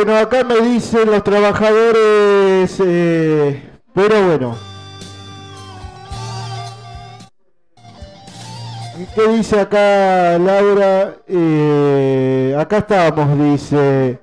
Bueno, acá me dicen los trabajadores, pero bueno. ¿Qué dice acá Laura? Acá estamos, dice.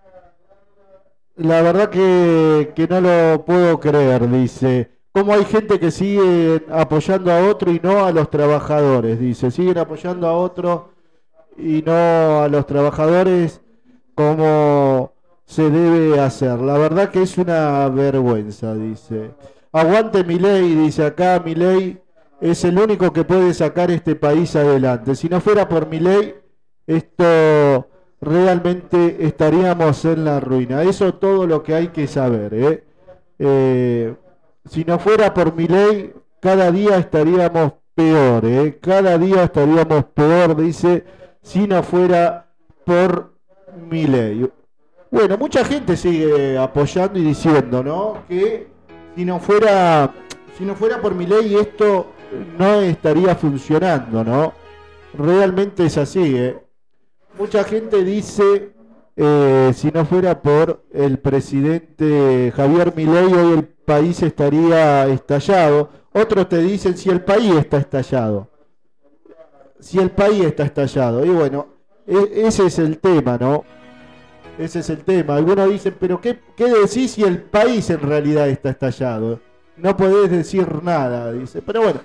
La verdad que no lo puedo creer, dice. ¿Cómo hay gente que sigue apoyando a otro y no a los trabajadores? Dice, siguen apoyando a otro y no a los trabajadores como se debe hacer. La verdad que es una vergüenza, dice. Aguante Milei, dice acá, Milei es el único que puede sacar este país adelante. Si no fuera por Milei, esto realmente estaríamos en la ruina. Eso es todo lo que hay que saber, si no fuera por Milei, cada día estaríamos peor, cada día estaríamos peor, dice, si no fuera por Milei. Bueno, mucha gente sigue apoyando y diciendo, ¿no? Que si no fuera por Milei esto no estaría funcionando, ¿no? Realmente es así, Mucha gente dice, si no fuera por el presidente Javier Milei, hoy el país estaría estallado. Otros te dicen si el país está estallado. Si el país está estallado. Y bueno, ese es el tema, ¿no? Ese es el tema. Algunos dicen, pero ¿qué decís si el país en realidad está estallado? No podés decir nada, dice. Pero bueno,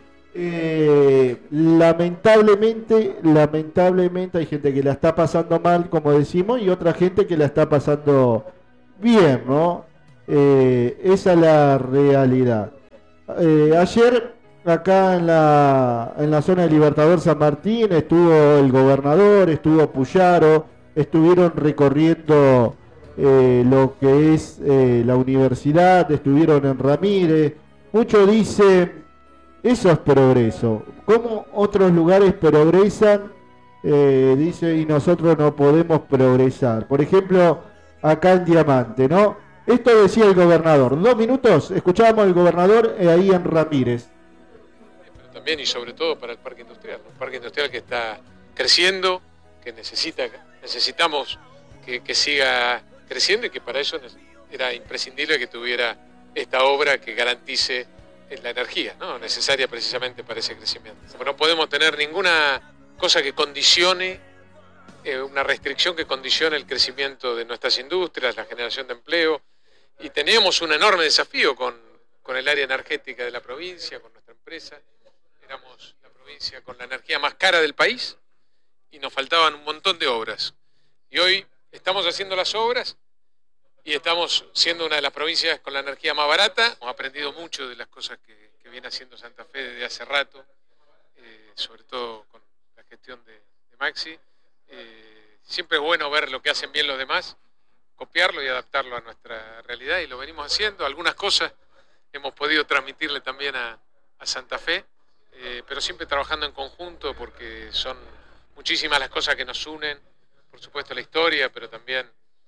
lamentablemente hay gente que la está pasando mal, como decimos, y otra gente que la está pasando bien, ¿no? Esa es la realidad. Ayer acá en la zona de Libertador San Martín estuvo el gobernador, estuvo Puyaro, estuvieron recorriendo lo que es la universidad, estuvieron en Ramírez. Muchos dicen, eso es progreso. ¿Cómo otros lugares progresan? Dice, y nosotros no podemos progresar. Por ejemplo, acá en Diamante, ¿no? Esto decía el gobernador. 2 minutos, escuchábamos al gobernador ahí en Ramírez. Pero también y sobre todo para el parque industrial. Un parque industrial que está creciendo, que necesitamos que siga creciendo y que para eso era imprescindible que tuviera esta obra que garantice la energía, ¿no? Necesaria precisamente para ese crecimiento. No podemos tener ninguna cosa que condicione, una restricción que condicione el crecimiento de nuestras industrias, la generación de empleo, y tenemos un enorme desafío con el área energética de la provincia, con nuestra empresa. Éramos la provincia con la energía más cara del país y nos faltaban un montón de obras. Y hoy estamos haciendo las obras y estamos siendo una de las provincias con la energía más barata. Hemos aprendido mucho de las cosas que viene haciendo Santa Fe desde hace rato, sobre todo con la gestión de Maxi. Siempre es bueno ver lo que hacen bien los demás, copiarlo y adaptarlo a nuestra realidad, y lo venimos haciendo. Algunas cosas hemos podido transmitirle también a Santa Fe, pero siempre trabajando en conjunto, porque son muchísimas las cosas que nos unen. Por supuesto la historia, pero también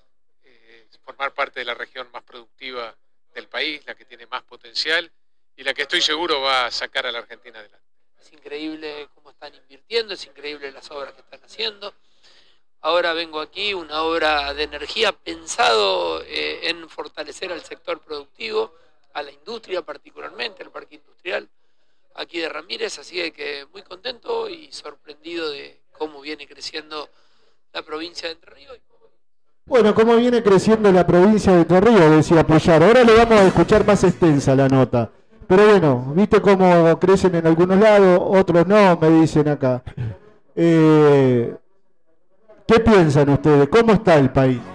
formar parte de la región más productiva del país, la que tiene más potencial y la que estoy seguro va a sacar a la Argentina adelante. Es increíble cómo están invirtiendo, es increíble las obras que están haciendo. Ahora vengo aquí, una obra de energía pensado en fortalecer al sector productivo, a la industria particularmente, al parque industrial aquí de Ramírez, así que muy contento y sorprendido de cómo viene creciendo la provincia de Entre Ríos. Bueno, cómo viene creciendo la provincia de Entre Ríos, decía Puyaro. Ahora le vamos a escuchar más extensa la nota. Pero bueno, viste cómo crecen en algunos lados, otros no, me dicen acá. ¿Qué piensan ustedes? ¿Cómo está el país?